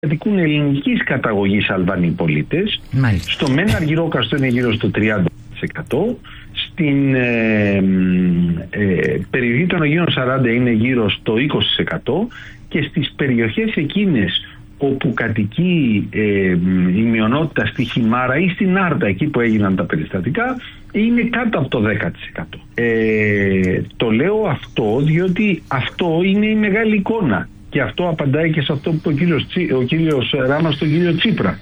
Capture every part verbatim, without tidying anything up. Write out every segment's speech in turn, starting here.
κατοικούν ελληνικής καταγωγής Αλβανοί πολίτες. Μάλιστα. Στο Μεν Αργυρόκαστρο είναι γύρω στο τριάντα τοις εκατό. Στην ε, ε, περιοχή των Αγίων Σαράντα είναι γύρω στο είκοσι τοις εκατό και στις περιοχές εκείνες όπου κατοικεί ε, η μειονότητα στη Χιμάρα ή στην Άρτα, εκεί που έγιναν τα περιστατικά, είναι κάτω από το δέκα τοις εκατό. Ε, το λέω αυτό διότι αυτό είναι η μεγάλη εικόνα και αυτό απαντάει και σε αυτό που είπε ο κύριος, ο κύριος Ράμας στον κύριο Τσίπρα,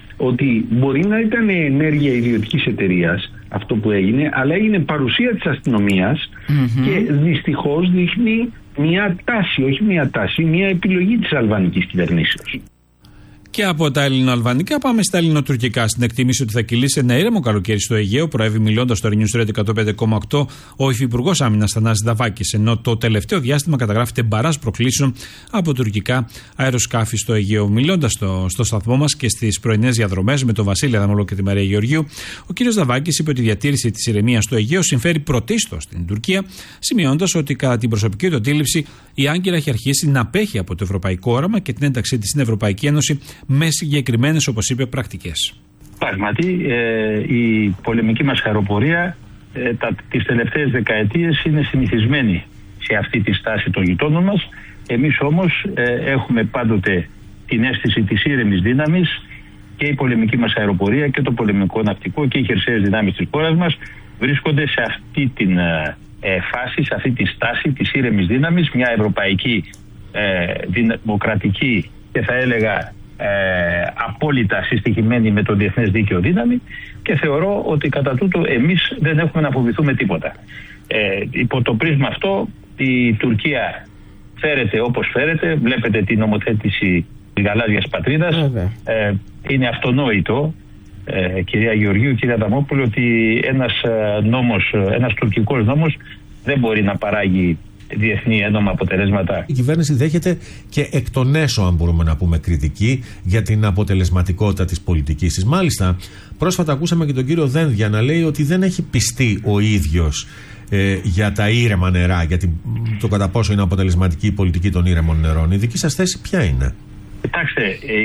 ότι μπορεί να ήταν ενέργεια ιδιωτικής εταιρείας αυτό που έγινε, αλλά έγινε παρουσία της αστυνομίας mm-hmm. και δυστυχώς δείχνει μια τάση, όχι μια τάση, μια επιλογή της αλβανικής κυβερνήσεως. Και από τα ελληνοαλβανικά πάμε στα ελληνοτουρκικά. Στην εκτίμηση ότι θα κυλήσει ένα ήρεμο καλοκαίρι στο Αιγαίο, προέβη μιλώντας στο News Radio εκατόν πέντε κόμμα οκτώ ο υφυπουργός άμυνας Θανάσης Δαβάκης. Ενώ το τελευταίο διάστημα καταγράφεται μπαράς προκλήσεων από τουρκικά αεροσκάφη στο Αιγαίο. Μιλώντας στο, στο σταθμό μας και στις πρωινές διαδρομές με τον Βασίλη Αδαμολό και τη Μαρία Γεωργίου, ο κ. Δαβάκης είπε ότι η διατήρηση της ειρηνείας στο Αιγαίο συμφέρει πρωτίστως στην Τουρκία, σημειώνοντας ότι κατά την προσωπική του αντίληψη η Άγκυρα έχει αρχίσει να απέχει από το ευρωπαϊκό όραμα και την ένταξή της στην Ευρωπαϊκή Ένωση με συγκεκριμένες, όπως είπε, πρακτικές. Πράγματι, ε, η πολεμική μας χαροπορία ε, τα, τις τελευταίες δεκαετίες είναι συνηθισμένη σε αυτή τη στάση των γειτόνων μας. Εμείς όμως ε, έχουμε πάντοτε την αίσθηση της ήρεμης δύναμης και η πολεμική μας αεροπορία και το πολεμικό ναυτικό και οι χερσαίες δυνάμεις της χώρας μας βρίσκονται σε αυτή την ε, φάση, σε αυτή τη στάση της ήρεμης δύναμης, μια ευρωπαϊκή ε, δημοκρατική και θα έλεγα Ε, απόλυτα συστοιχημένη με το διεθνές δίκαιο δύναμη, και θεωρώ ότι κατά τούτο εμείς δεν έχουμε να φοβηθούμε τίποτα. Ε, υπό το πρίσμα αυτό η Τουρκία φέρεται όπως φέρεται. Βλέπετε την νομοθέτηση της γαλάζιας πατρίδας. Ε, είναι αυτονόητο, ε, κυρία Γεωργίου, κυρία Αδαμόπουλο, ότι ένας νόμος, ένας τουρκικός νόμος δεν μπορεί να παράγει διεθνή έντομα αποτελέσματα. Η κυβέρνηση δέχεται και εκ των έσω, αν μπορούμε να πούμε, κριτική για την αποτελεσματικότητα της πολιτικής της. Μάλιστα, πρόσφατα ακούσαμε και τον κύριο Δένδια να λέει ότι δεν έχει πιστεί ο ίδιος ε, για τα ήρεμα νερά, για την, το κατά πόσο είναι αποτελεσματική η πολιτική των ήρεμων νερών. Η δική σας θέση ποια είναι? Κοιτάξτε,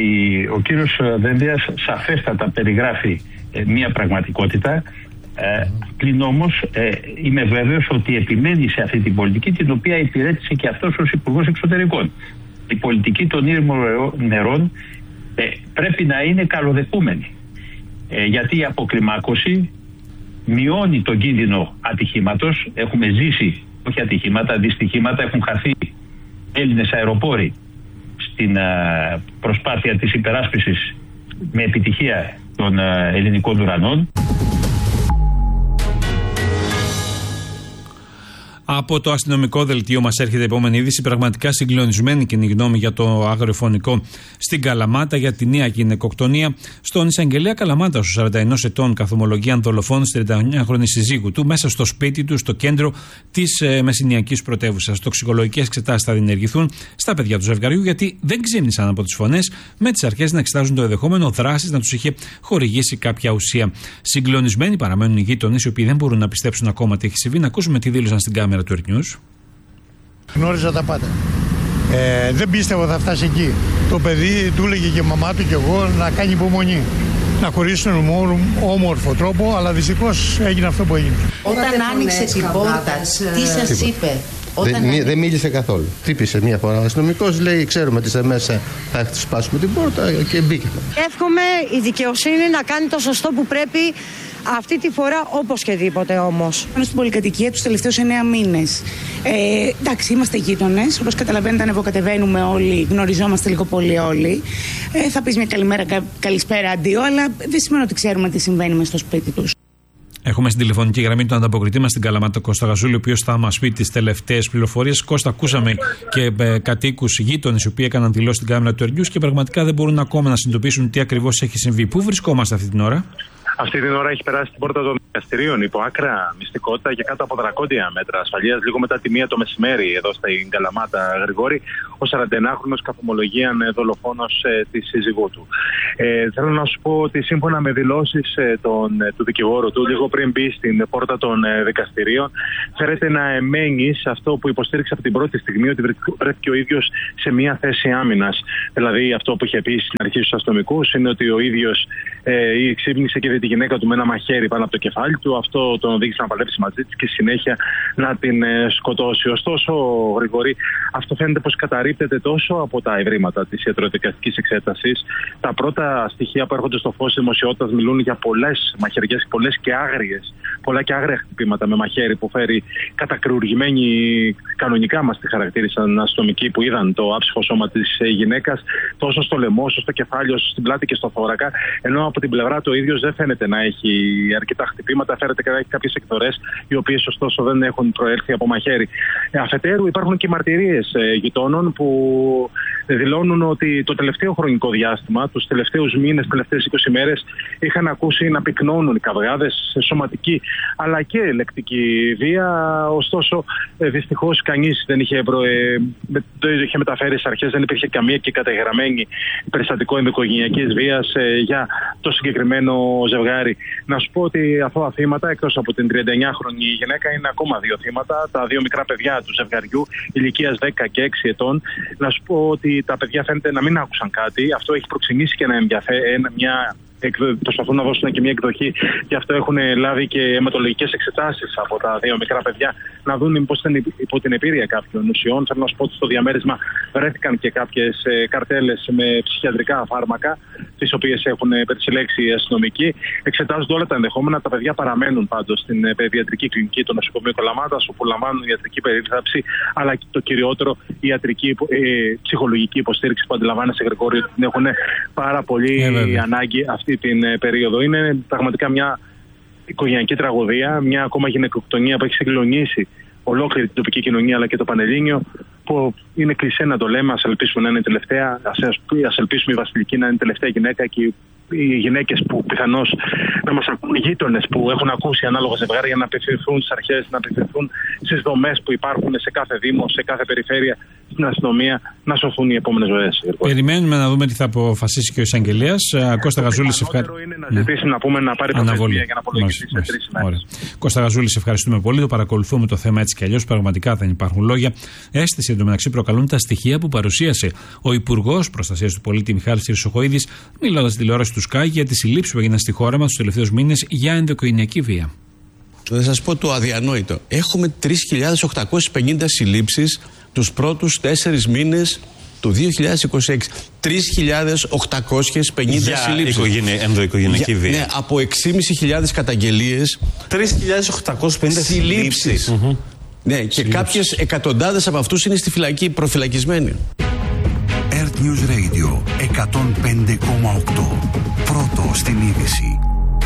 ε, ο κύριος Δένδιας σαφέστατα περιγράφει ε, μια πραγματικότητα. Ε, πλην όμως ε, είμαι βέβαιος ότι επιμένει σε αυτή την πολιτική, την οποία υπηρέτησε και αυτός ως Υπουργός Εξωτερικών. Η πολιτική των ήρεμων νερών ε, πρέπει να είναι καλοδεχούμενη, ε, γιατί η αποκλιμάκωση μειώνει τον κίνδυνο ατυχήματος. Έχουμε ζήσει, όχι ατυχήματα, δυστυχήματα, έχουν χαθεί Έλληνες αεροπόροι στην ε, προσπάθεια της υπεράσπισης με επιτυχία των ε, ελληνικών ουρανών. Από το αστυνομικό δελτίο μας έρχεται η επόμενη είδηση. Πραγματικά συγκλονισμένη κοινή γνώμη για το αγριοφωνικό στην Καλαμάτα, για τη νέα γυναικοκτονία στον εισαγγελέα Καλαμάτα, στους σαράντα ενός ετών, καθομολογίαν δολοφόνου της τριανταεννιάχρονης συζύγου του, μέσα στο σπίτι του, στο κέντρο της ε, μεσηνιακής πρωτεύουσας. Τοξικολογικές εξετάσεις θα διενεργηθούν στα παιδιά του ζευγαριού, γιατί δεν ξύπνησαν από τις φωνές, με τις αρχές να εξετάζουν το ενδεχόμενο δράσης να τους είχε χορηγήσει κάποια ουσία. Συγκλονισμένοι παραμένουν οι γείτονες, οι οποίοι δεν μπορούν να πιστέψουν ακόμα τι έχει συμβεί. Να ακούσουμε τι δήλωσαν στην κάμερα του Earth. Γνώριζα τα πάντα. Ε, δεν πίστευα θα φτάσει εκεί. Το παιδί του έλεγε και η μαμά του και εγώ να κάνει υπομονή. Να χωρίσουν με όμορφο τρόπο, αλλά δυστυχώς έγινε αυτό που έγινε. Όταν άνοιξε την πόρτα, τι σας είπε? Δεν, μι, δεν μίλησε καθόλου. Χτύπησε μία φορά ο αστυνομικός, λέει: ξέρουμε ότι είσαι μέσα, θα του σπάσουμε την πόρτα, και μπήκε. Εύχομαι η δικαιοσύνη να κάνει το σωστό που πρέπει αυτή τη φορά, όπως και τίποτε όμως. Πάνω στην πολυκατοικία τους τελευταίους εννέα μήνες. Ε, εντάξει, είμαστε γείτονες. Όπως καταλαβαίνετε, ανεβοκατεβαίνουμε όλοι, γνωριζόμαστε λίγο πολύ όλοι. Ε, θα πεις μια καλημέρα, κα, καλησπέρα, αντίο, αλλά δεν σημαίνει ότι ξέρουμε τι συμβαίνει μες στο σπίτι τους. Έχουμε στην τηλεφωνική γραμμή τον ανταποκριτή μας στην Καλαμάτα, Κώστα Γαζούλη, ο οποίος θα μας πει τις τελευταίες πληροφορίες. Κώστα, ακούσαμε και ε, κατοίκους γείτονες οι οποίοι έκαναν δηλώσεις στην κάμερα του Earth και πραγματικά δεν μπορούν ακόμα να συνειδητοποιήσουν τι ακριβώς έχει συμβεί. Πού βρισκόμαστε αυτή την ώρα? Αυτή την ώρα έχει περάσει την πόρτα των δικαστηρίων υπό άκρα μυστικότητα και κάτω από δρακόντια μέτρα ασφαλείας. Λίγο μετά τη μία το μεσημέρι, εδώ στην Καλαμάτα, Γρηγόρη, ο σαρανταενάχρονος καπομολογίαν δολοφόνος ε, της σύζυγού του. Ε, θέλω να σου πω ότι σύμφωνα με δηλώσεις ε, τον, ε, του δικηγόρου του, λίγο πριν μπει στην πόρτα των ε, δικαστηρίων, φέρεται να εμένει σε αυτό που υποστήριξε από την πρώτη στιγμή, ότι βρέθηκε ο ίδιος σε μια θέση άμυνας. Δηλαδή, αυτό που είχε πει στην αρχή στους αστυνομικούς είναι ότι ο ίδιος ε, ξύπνησε και είδε τη γυναίκα του με ένα μαχαίρι πάνω από το κεφάλι του. Αυτό τον οδήγησε να παλέψει μαζί της και συνέχεια να την ε, σκοτώσει. Ωστόσο, Γρηγόρη, αυτό φαίνεται πως καταρρίπτεται τόσο από τα ευρήματα της ιατροδικαστικής εξέτασης. Τα πρώτα στοιχεία που έρχονται στο φως της δημοσιότητας μιλούν για πολλές μαχαιριές, πολλές και άγριες, πολλά και άγρια χτυπήματα με μαχαίρι που φέρει κατακρουργημένοι, κανονικά μας τη χαρακτήρισαν αστυνομικοί που είδαν το άψυχο σώμα της γυναίκας, τόσο στο λαιμό, όσο στο κεφάλι, όσο στην πλάτη και στο θώρακα. Ενώ από την πλευρά του ο ίδιος δεν φαίνεται να έχει αρκετά χτυπήματα, φαίνεται και να έχει κάποιες εκδορές, οι οποίες ωστόσο δεν έχουν προέλθει από μαχαίρι. Αφετέρου, υπάρχουν και μαρτυρίες ε, γειτόνων που δηλώνουν ότι το τελευταίο χρονικό διάστημα, τους τελευταίους μήνες, τις τελευταίες είκοσι μέρες, είχαν ακούσει να πυκνώνουν οι καυγάδες σε σωματική αλλά και λεκτική βία. Ωστόσο, ε, δυστυχώς κανείς δεν είχε, προ, ε, το είχε μεταφέρει στις αρχές, δεν υπήρχε καμία και καταγεγραμμένη περιστατικό ενδοοικογενειακής βίας ε, για το συγκεκριμένο ζευγάρι. Να σου πω ότι αυτά τα θύματα, εκτός από την τριανταεννιάχρονη γυναίκα, είναι ακόμα δύο θύματα, τα δύο μικρά παιδιά του ζευγαριού, ηλικίας δέκα και έξι ετών. Να σου πω ότι τα παιδιά φαίνεται να μην άκουσαν κάτι. Αυτό έχει προξενήσει και ένα ενδιαφέρον, μια. Προσπαθούν να δώσουν και μια εκδοχή, γι' αυτό έχουν λάβει και αιματολογικές εξετάσεις από τα δύο μικρά παιδιά, να δουν μήπως ήταν υπό την επίρρεια κάποιων ουσιών. Θέλω να σου πω ότι στο διαμέρισμα βρέθηκαν και κάποιες καρτέλες με ψυχιατρικά φάρμακα, τις οποίες έχουν περισυλλέξει οι αστυνομικοί. Εξετάζονται όλα τα ενδεχόμενα. Τα παιδιά παραμένουν πάντως στην παιδιατρική κλινική του νοσοκομείου Καλαμάτας, όπου λαμβάνουν ιατρική περίθαλψη, αλλά και το κυριότερο, η ιατρική, ε, ψυχολογική υποστήριξη που αντιλαμβάνεσαι, Γρηγόρη, ότι την έχουν πάρα πολύ ε, ανάγκη αυτή την ε, περίοδο. Είναι πραγματικά μια οικογενειακή τραγωδία, μια ακόμα γυναικοκτονία που έχει συγκλονίσει ολόκληρη την τοπική κοινωνία αλλά και το Πανελλήνιο, που είναι κλισέ να το λέμε. Ας ελπίσουμε να είναι η τελευταία, ας ελπίσουμε η Βασιλική να είναι η τελευταία γυναίκα και οι γυναίκες που πιθανώς να μας ακούν, οι γείτονες που έχουν ακούσει ανάλογα ζευγάρια, να απευθυνθούν στις αρχές, να απευθυνθούν στις δομές που υπάρχουν σε κάθε δήμο, σε κάθε περιφέρεια, στην αστυνομία, να σωθούν οι επόμενες ζωές. Περιμένουμε να δούμε τι θα αποφασίσει και ο εισαγγελέας. Κώστα Γαζούλη, σε ευχαριστούμε. Είναι να ζητήσει ναι. να πούμε να πάρει προθεσμία για να απολογηθεί σε τρεις ημέρες. Κώστα Γαζούλη, σε ευχαριστούμε πολύ. Το παρακολουθούμε το θέμα έτσι κι αλλιώς. Πραγματικά δεν υπάρχουν λόγια. Αίσθηση εντωμεταξύ προκαλούν τα στοιχεία που παρουσίασε ο Υπουργός Προστασίας του Πολίτη Μιχάλης Χρυσοχοΐδης, μιλώντας στη τηλεόραση του Sky για τις συλλήψεις που έγιναν στη χώρα μας τους τελευταίους μήνες για ενδοοικογενειακή βία. Θα σας πω το αδιανόητο. Έχουμε τρεις χιλιάδες οκτακόσιες πενήντα συλλήψεις τους πρώτους τέσσερις μήνες του δύο χιλιάδες είκοσι έξι. τρεις χιλιάδες οκτακόσιες πενήντα συλλήψεις. Για ενδοοικογενειακή βία. Ναι, από έξι χιλιάδες πεντακόσιες καταγγελίες. τρεις χιλιάδες οκτακόσιες πενήντα συλλήψεις. Mm-hmm. Ναι, και συλλήψεις. Κάποιες εκατοντάδες από αυτούς είναι στη φυλακή προφυλακισμένοι. Earth News Radio εκατόν πέντε κόμμα οκτώ. Πρώτο στην είδηση.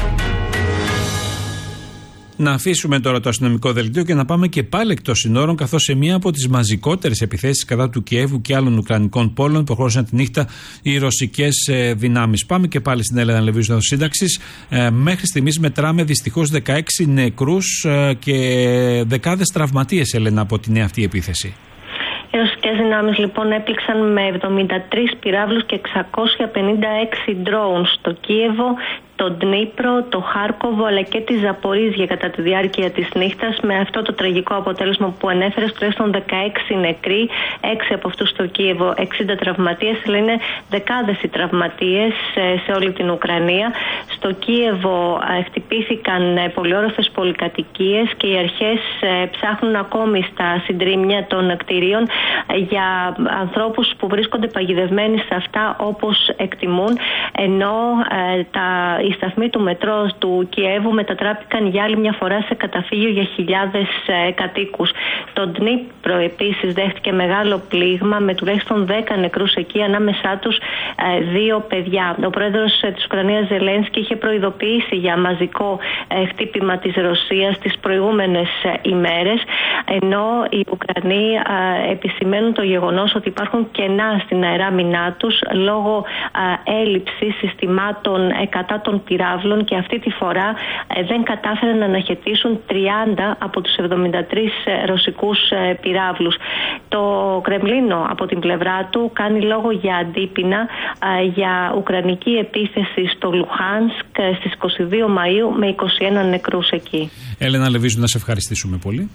Να αφήσουμε τώρα το αστυνομικό δελτίο και να πάμε και πάλι εκτός συνόρων, καθώς σε μία από τις μαζικότερες επιθέσεις κατά του Κιέβου και άλλων ουκρανικών πόλεων προχώρησαν τη νύχτα οι ρωσικές δυνάμεις. Πάμε και πάλι στην Έλενα Λεβίου στο Σύνταξης. Ε, μέχρι στιγμής μετράμε δυστυχώς δεκαέξι νεκρούς ε, και δεκάδες τραυματίες, Έλενα, από την νέα αυτή επίθεση. Οι ρωσικές δυνάμεις λοιπόν έπληξαν με εβδομήντα τρεις πυράβλους και εξακόσια πενήντα έξι drones στο Κίεβο, το Ντνίπρο, το Χάρκοβο αλλά και τη Ζαπορίζια κατά τη διάρκεια της νύχτας, με αυτό το τραγικό αποτέλεσμα που ανέφερες, τουλάχιστον δεκαέξι νεκροί, έξι από αυτούς στο Κίεβο, εξήντα τραυματίες, αλλά είναι δεκάδες οι τραυματίες σε όλη την Ουκρανία. Στο Κίεβο χτυπήθηκαν πολυόροφες πολυκατοικίες και οι αρχές ψάχνουν ακόμη στα συντρίμμια των κτηρίων για ανθρώπους που βρίσκονται παγιδευμένοι σε αυτά όπως εκτιμούν, ενώ τα οι σταθμοί του μετρό του Κιέβου μετατράπηκαν για άλλη μια φορά σε καταφύγιο για χιλιάδες ε, κατοίκους. Το Ντνίπρο επίσης δέχτηκε μεγάλο πλήγμα με τουλάχιστον δέκα νεκρούς εκεί, ανάμεσά τους ε, δύο παιδιά. Ο πρόεδρος ε, της Ουκρανίας Ζελένσκι είχε προειδοποιήσει για μαζικό ε, χτύπημα της Ρωσίας τις προηγούμενες ε, ημέρες, ενώ οι Ουκρανοί ε, επισημαίνουν επισημαίνουν το γεγονός ότι υπάρχουν κενά στην αεράμινά τους λόγω α, έλλειψης συστημάτων ε, κατά των πυράβλων, και αυτή τη φορά ε, δεν κατάφεραν να αναχαιτήσουν τριάντα από τους εβδομήντα τρεις ε, ρωσικούς ε, πυράβλους. Το Κρεμλίνο από την πλευρά του κάνει λόγο για αντίπεινα ε, για ουκρανική επίθεση στο Λουχάνσκ ε, στις είκοσι δύο Μαΐου με είκοσι ένα νεκρούς εκεί. Έλενα Λεβίζου, να σε ευχαριστήσουμε πολύ.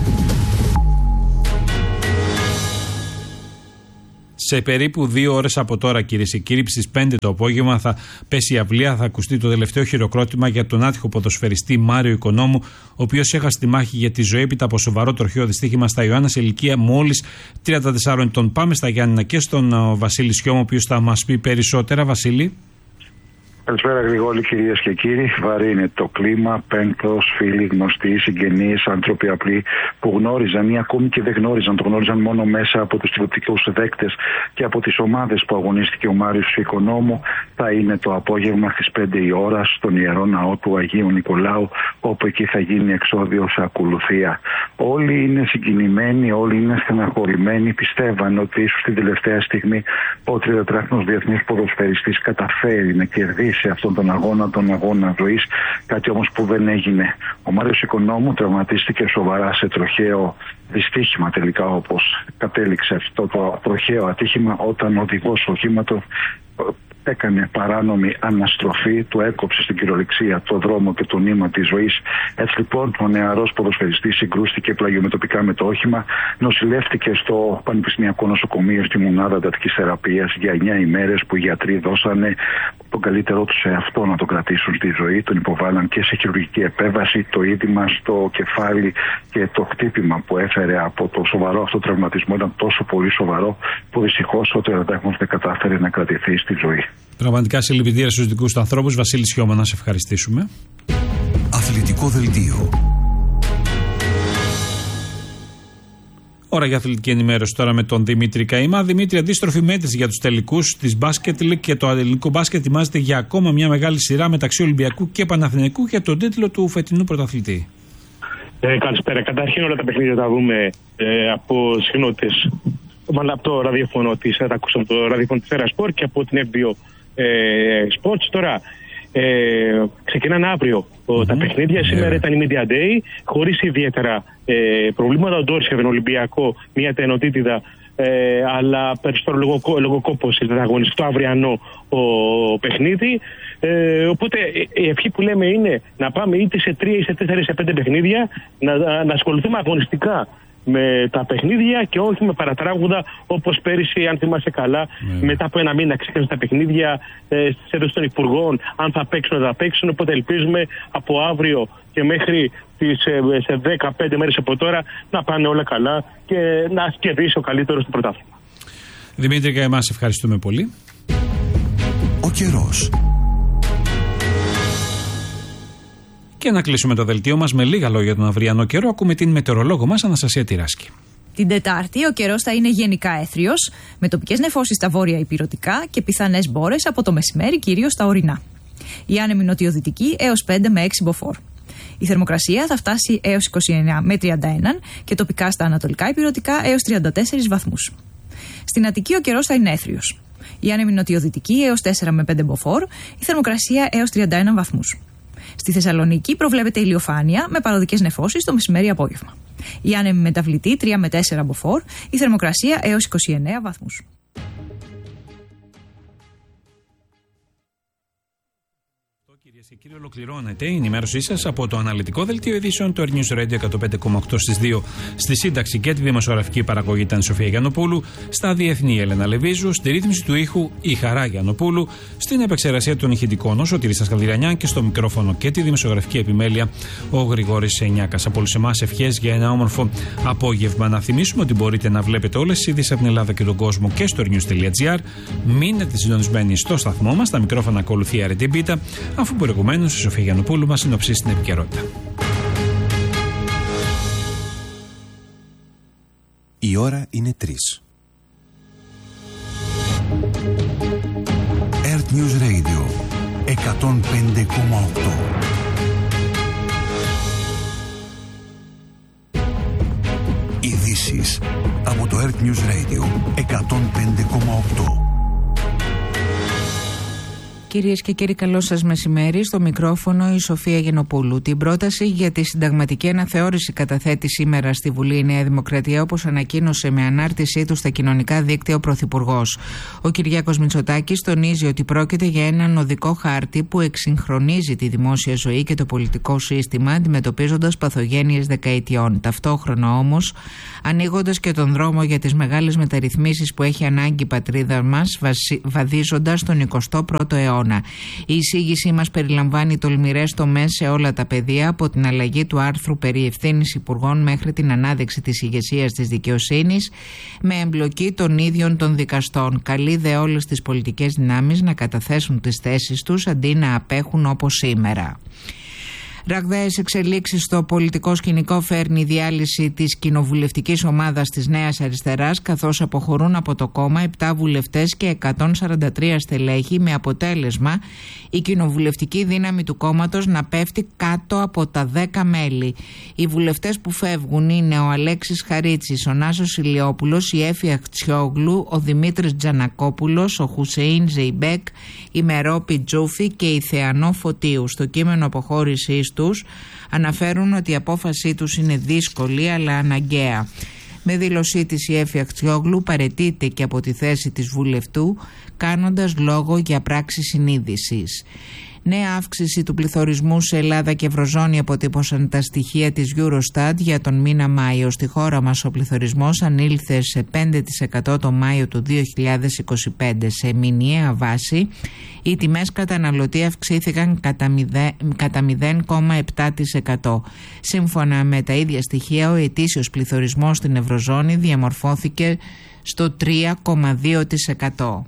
Σε περίπου δύο ώρες από τώρα, κυρίες και κύριοι, στις πέντε το απόγευμα θα πέσει η αυλία, θα ακουστεί το τελευταίο χειροκρότημα για τον άτυχο ποδοσφαιριστή Μάριο Οικονόμου, ο οποίος έχασε τη μάχη για τη ζωή έπειτα από σοβαρό τροχαίο δυστύχημα στα Ιωάννα σε ηλικία μόλις τριάντα τεσσάρων ετών. Πάμε στα Γιάννηνα και στον Βασίλη Σιώμο, ο οποίος θα μας πει περισσότερα. Βασίλη. Καλησπέρα Γρηγόρη, κυρίες και κύριοι. Βαρύ είναι το κλίμα. Πένθος, φίλοι, γνωστοί, συγγενείς, άνθρωποι απλοί που γνώριζαν ή ακόμη και δεν γνώριζαν. Το γνώριζαν μόνο μέσα από τους τηλεοπτικούς δέκτες και από τις ομάδες που αγωνίστηκε ο Μάριος Οικονόμου. Θα είναι το απόγευμα στις πέντε η ώρα στον Ιερό Ναό του Αγίου Νικολάου, όπου εκεί θα γίνει εξώδιος ακολουθία. Όλοι είναι συγκινημένοι, όλοι είναι στεναχωρημένοι. Πιστεύαν ότι ίσως την τελευταία στιγμή ο τριαντάχρονος διεθνής ποδοσφαιριστής καταφέρει να κερδίσει σε αυτόν τον αγώνα, τον αγώνα ζωής, κάτι όμως που δεν έγινε. Ο Μάριος Οικονόμου τραυματίστηκε σοβαρά σε τροχαίο δυστύχημα τελικά, όπως κατέληξε αυτό το τροχαίο ατύχημα, όταν ο οδηγός οχήματος έκανε παράνομη αναστροφή, του έκοψε στην κυριολεξία το δρόμο και το νήμα της ζωής. Έτσι λοιπόν ο νεαρός ποδοσφαιριστής συγκρούστηκε πλαγιομετωπικά με το όχημα, νοσηλεύτηκε στο Πανεπιστημιακό Νοσοκομείο στη μονάδα εντατικής θεραπείας για εννιά ημέρες, που οι γιατροί δώσανε τον καλύτερό τους σε αυτό να τον κρατήσουν στη ζωή. Τον υποβάλλαν και σε χειρουργική επέμβαση. Το είδημα στο κεφάλι και το χτύπημα που έφερε από το σοβαρό αυτό τραυματισμό ήταν τόσο πολύ σοβαρό, που δυστυχώς ο τριαντάχρονος δεν κατάφερε να κρατηθεί στη ζωή. Πραγματικά συλληπιτήρια στους δικούς του ανθρώπους. Βασίλη Σιώμα, να σε ευχαριστήσουμε. Αθλητικό δελτίο. Ώρα για αθλητική ενημέρωση τώρα με τον Δημήτρη Καημά. Δημήτρη, αντίστροφη μέτρηση για τους τελικούς της Μπάσκετ League, και το ελληνικό μπάσκετ ετοιμάζεται για ακόμα μια μεγάλη σειρά μεταξύ Ολυμπιακού και Παναθηναϊκού για τον τίτλο του φετινού πρωταθλητή. Ε, καλησπέρα. Καταρχήν όλα τα παιχνίδια τα δούμε ε, από συχνότητες. Μάλλον από το ραδιοφωνό της, θα ακούσαμε το ραδιοφωνό της Έρα Σπορ και από την εφ μπι ο ε, Sports. Τώρα ε, ξεκινάνε αύριο mm-hmm. τα παιχνίδια. Yeah. Σήμερα ήταν η Media Day, χωρίς ιδιαίτερα ε, προβλήματα. Ο Ντόρση τον Ολυμπιακό, μια τενοτήτιδα, ε, αλλά περισσότερο λόγω, λόγω κόπος ήταν αγωνιστικό το αυριανό ο, ο παιχνίδι. Ε, οπότε η ευχή που λέμε είναι να πάμε είτε σε τρία ή σε τέσσερα ή σε πέντε παιχνίδια, να, να ασχοληθούμε αγωνιστικά με τα παιχνίδια και όχι με παρατράγουδα, όπως πέρυσι, αν θυμάσαι καλά, mm. μετά από ένα μήνα ξεκίνησαν τα παιχνίδια ε, στις έδωσες των υπουργών, αν θα παίξουν, θα παίξουν. Οπότε ελπίζουμε από αύριο και μέχρι τις, ε, σε δέκα πέντε μέρες από τώρα να πάνε όλα καλά και να κερδίσει ο καλύτερος στο πρωτάθλημα. Δημήτρη Καημά, σε ευχαριστούμε πολύ. Ο καιρός. Και να κλείσουμε το δελτίο μας με λίγα λόγια τον αυριανό καιρό. Ακούμε την μετεωρολόγο μας Αναστασία Τυράσκη. Την Τετάρτη ο καιρός θα είναι γενικά έθριος, με τοπικές νεφώσεις στα βόρεια ηπειρωτικά και πιθανές μπόρες από το μεσημέρι κυρίως στα ορεινά. Η άνεμη νοτιοδυτική έως πέντε με έξι μποφόρ. Η θερμοκρασία θα φτάσει έως είκοσι εννέα με τριάντα ένα και τοπικά στα ανατολικά ηπειρωτικά έως τριάντα τέσσερις βαθμούς. Στην Αττική ο καιρός θα είναι έθριος. Η άνεμη νοτιοδυτική έως τέσσερα με πέντε μποφόρ, η θερμοκρασία έως τριάντα ένα βαθμούς. Στη Θεσσαλονίκη προβλέπεται ηλιοφάνεια με παροδικές νεφώσεις το μεσημέρι απόγευμα. Η άνεμη μεταβλητή τρία με τέσσερα μποφόρ, η θερμοκρασία έως είκοσι εννέα βαθμούς. Και κύριε, ολοκληρώνεται η ενημέρωσή σας από το αναλυτικό δελτίο ειδήσεων του News Radio εκατόν πέντε κόμμα οκτώ στις δύο. Στη σύνταξη και τη δημοσιογραφική παραγωγή ήταν η Σοφία Γιαννοπούλου, στα διεθνή Έλενα Λεβίζου, στη ρύθμιση του ήχου η Χαρά Γιαννοπούλου, στην επεξεργασία των ηχητικών ο Σωτήρης Καλδυρανιά και στο μικρόφωνο και τη δημοσιογραφική επιμέλεια ο Γρηγόρης Σενιάκας. Από όλους εμάς ευχές για ένα όμορφο απόγευμα. Να θυμίσουμε ότι μπορείτε να βλέπετε όλες τις ειδήσεις από την Ελλάδα και τον κόσμο και στο news τελεία gr. Μείνετε συντονισμένοι στο σταθμό μας. Τα μικρόφωνα ακολουθεί η Αρετή Μπίτα, αφού προηγουμένως η Σοφία Γιαννοπούλου μας συνοψίσει την επικαιρότητα. Η ώρα είναι τρεις. Earth News Radio εκατόν πέντε κόμμα οκτώ. Ειδήσεις από το Earth News Radio εκατόν πέντε κόμμα οκτώ. Κυρίες και κύριοι, καλό σας μεσημέρι. Στο μικρόφωνο η Σοφία Γενοπούλου. Την πρόταση για τη συνταγματική αναθεώρηση καταθέτει σήμερα στη Βουλή η Νέα Δημοκρατία, όπως ανακοίνωσε με ανάρτησή του στα κοινωνικά δίκτυα ο Πρωθυπουργός. Ο Κυριάκος Μητσοτάκης τονίζει ότι πρόκειται για έναν οδικό χάρτη που εξυγχρονίζει τη δημόσια ζωή και το πολιτικό σύστημα, αντιμετωπίζοντας παθογένειες δεκαετιών. Ταυτόχρονα όμως, ανοίγοντας και τον δρόμο για τις μεγάλες μεταρρυθμίσεις που έχει ανάγκη η πατρίδα μας, βαδίζοντας τον εικοστό πρώτο αιώνα. Η εισήγησή μας περιλαμβάνει τολμηρές τομές σε όλα τα πεδία, από την αλλαγή του άρθρου περί ευθύνης υπουργών μέχρι την ανάδειξη της ηγεσίας της δικαιοσύνης, με εμπλοκή των ίδιων των δικαστών. Καλεί δε όλες τις πολιτικές δυνάμεις να καταθέσουν τις θέσεις τους αντί να απέχουν όπως σήμερα. Ραγδαίες εξελίξεις στο πολιτικό σκηνικό φέρνει η διάλυση της κοινοβουλευτικής ομάδας της Νέας Αριστεράς, καθώς αποχωρούν από το κόμμα επτά βουλευτές και εκατόν σαράντα τρία στελέχη, με αποτέλεσμα η κοινοβουλευτική δύναμη του κόμματος να πέφτει κάτω από τα δέκα μέλη. Οι βουλευτές που φεύγουν είναι ο Αλέξης Χαρίτσης, ο Νάσος Ηλιόπουλος, η Έφη Αχτσιόγλου, ο Δημήτρης Τζανακόπουλος, ο Χουσεΐν Ζεϊμπέκ, η Μερόπη Τζούφη και η Θεανό Φωτίου. Στο κείμενο αποχώρησης τους αναφέρουν ότι η απόφασή τους είναι δύσκολη αλλά αναγκαία. Με δήλωσή της η Έφη Αχτσιόγλου παραιτείται και από τη θέση της βουλευτού, κάνοντας λόγο για πράξη συνείδησης. Νέα αύξηση του πληθωρισμού σε Ελλάδα και Ευρωζώνη αποτύπωσαν τα στοιχεία της Eurostat για τον μήνα Μάιο. Στη χώρα μας ο πληθωρισμός ανήλθε σε πέντε τοις εκατό το Μάιο του δύο χιλιάδες είκοσι πέντε. Σε μηνιαία βάση οι τιμές καταναλωτή αυξήθηκαν κατά μηδέν κόμμα επτά τοις εκατό. Σύμφωνα με τα ίδια στοιχεία, ο ετήσιος πληθωρισμός στην Ευρωζώνη διαμορφώθηκε στο τρία κόμμα δύο τοις εκατό.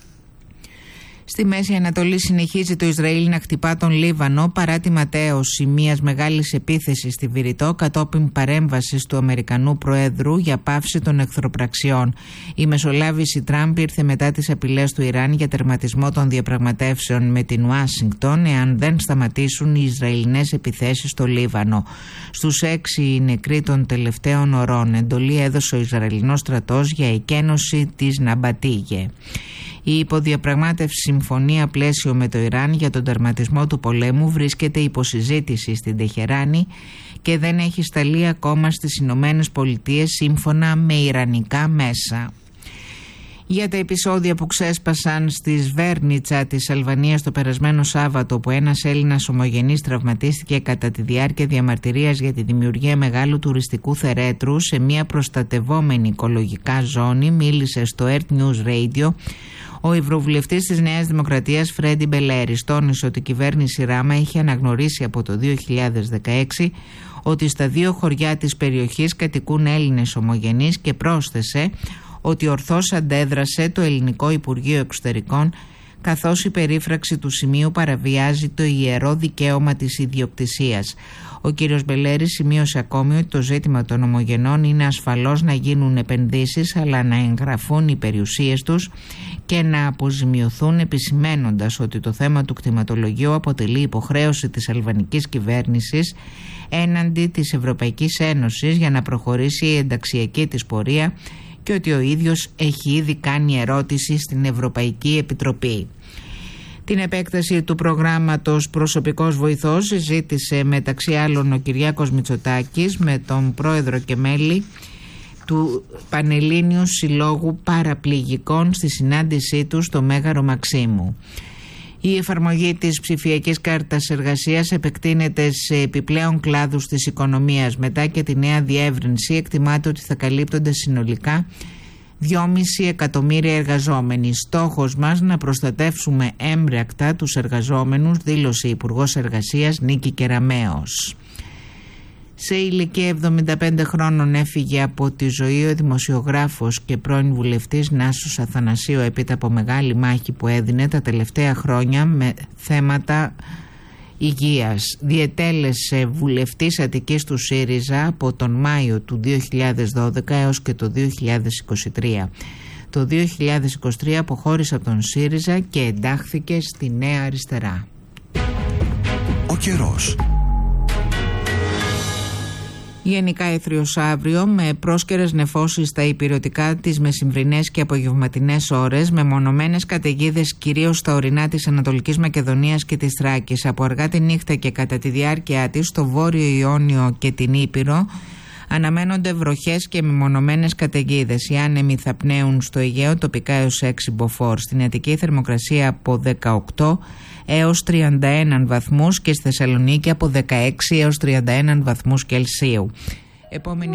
Στη Μέση Ανατολή συνεχίζει το Ισραήλ να χτυπά τον Λίβανο παρά τη ματέωση μιας μεγάλης επίθεσης στη Βηρητό κατόπιν παρέμβασης του Αμερικανού Προέδρου για πάυση των εχθροπραξιών. Η μεσολάβηση Τραμπ ήρθε μετά τις απειλές του Ιράν για τερματισμό των διαπραγματεύσεων με την Ουάσιγκτον εάν δεν σταματήσουν οι Ισραηλινές επιθέσεις στο Λίβανο. Στους έξι νεκροί των τελευταίων ωρών εντολή έδωσε ο Ισραηλινός στρατός για εκένωση της Ναμπατίγε. Η υποδιαπραγμάτευση συμφωνία πλαίσιο με το Ιράν για τον τερματισμό του πολέμου βρίσκεται υποσυζήτηση στην Τεχεράνη και δεν έχει σταλεί ακόμα στις Ηνωμένες Πολιτείες σύμφωνα με ιρανικά μέσα. Για τα επεισόδια που ξέσπασαν στη Σβέρνιτσα της Αλβανίας το περασμένο Σάββατο, που ένας Έλληνας ομογενής τραυματίστηκε κατά τη διάρκεια διαμαρτυρίας για τη δημιουργία μεγάλου τουριστικού θερέτρου σε μια προστατευόμενη οικολογικά ζώνη, μίλησε στο Earth News Radio ο ευρωβουλευτής της Νέας Δημοκρατίας Φρέντι Μπελέρης. Τόνισε ότι η κυβέρνηση Ράμα είχε αναγνωρίσει από το δύο χιλιάδες δεκαέξι ότι στα δύο χωριά της περιοχής κατοικούν Έλληνες ομογενείς και πρόσθεσε ότι ορθώς αντέδρασε το Ελληνικό Υπουργείο Εξωτερικών, καθώς η περίφραξη του σημείου παραβιάζει το ιερό δικαίωμα της ιδιοκτησίας. Ο κύριος Μπελέρης σημείωσε ακόμη ότι το ζήτημα των ομογενών είναι ασφαλώς να γίνουν επενδύσεις, αλλά να εγγραφούν οι περιουσίες τους και να αποζημιωθούν, επισημένοντας ότι το θέμα του κτηματολογίου αποτελεί υποχρέωση της αλβανικής κυβέρνησης έναντι της Ευρωπαϊκής Ένωσης για να προχωρήσει η ενταξιακή της πορεία και ότι ο ίδιος έχει ήδη κάνει ερώτηση στην Ευρωπαϊκή Επιτροπή. Την επέκταση του προγράμματος προσωπικός βοηθός συζήτησε μεταξύ άλλων ο Κυριάκος Μητσοτάκης με τον πρόεδρο και μέλη του Πανελλήνιου Συλλόγου Παραπληγικών στη συνάντησή του στο Μέγαρο Μαξίμου. Η εφαρμογή της ψηφιακής κάρτας εργασίας επεκτείνεται σε επιπλέον κλάδους της οικονομίας. Μετά και τη νέα διεύρυνση εκτιμάται ότι θα καλύπτονται συνολικά δυόμισι εκατομμύρια εργαζόμενοι. Στόχος μας να προστατεύσουμε έμπρακτα τους εργαζόμενους, δήλωσε η Υπουργός Εργασίας Νίκη Κεραμέως. Σε ηλικία εβδομήντα πέντε χρόνων έφυγε από τη ζωή ο δημοσιογράφος και πρώην βουλευτής Νάσος Αθανασίου έπειτα από μεγάλη μάχη που έδινε τα τελευταία χρόνια με θέματα υγείας. Διετέλεσε βουλευτής Αττικής του ΣΥΡΙΖΑ από τον Μάιο του δύο χιλιάδες δώδεκα έως και το δύο χιλιάδες είκοσι τρία. Το δύο χιλιάδες είκοσι τρία αποχώρησε από τον ΣΥΡΙΖΑ και εντάχθηκε στη Νέα Αριστερά. Ο καιρός. Γενικά έθριος αύριο, με πρόσκαιρες νεφώσεις στα υπηρετικά τις μεσημβρινές και απογευματινές ώρες, με μονομένες καταιγίδες κυρίως στα ορεινά της Ανατολικής Μακεδονίας και της Θράκης. Από αργά τη νύχτα και κατά τη διάρκεια της στο Βόρειο Ιόνιο και την Ήπειρο αναμένονται βροχές και μεμονωμένες καταιγίδες. Οι άνεμοι θα πνέουν στο Αιγαίο τοπικά έως έξι μποφόρ. Στην Αττική θερμοκρασία από δεκαοκτώ έως τριάντα ένα βαθμούς και στη Θεσσαλονίκη από δεκαέξι έως τριάντα ένα βαθμούς Κελσίου. Επόμενη